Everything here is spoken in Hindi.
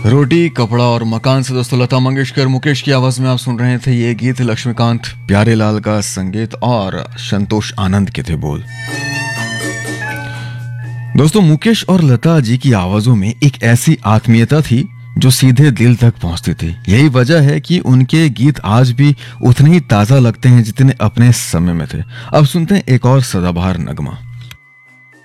रोटी कपड़ा और मकान से दोस्तों लता मंगेशकर मुकेश की आवाज में आप सुन रहे थे ये गीत। लक्ष्मीकांत प्यारेलाल का संगीत और संतोष आनंद के थे बोल। दोस्तों मुकेश और लता जी की आवाजों में एक ऐसी आत्मीयता थी जो सीधे दिल तक पहुंचती थी। यही वजह है कि उनके गीत आज भी उतने ही ताजा लगते हैं जितने अपने समय में थे। अब सुनते हैं एक और सदाबहार नगमा।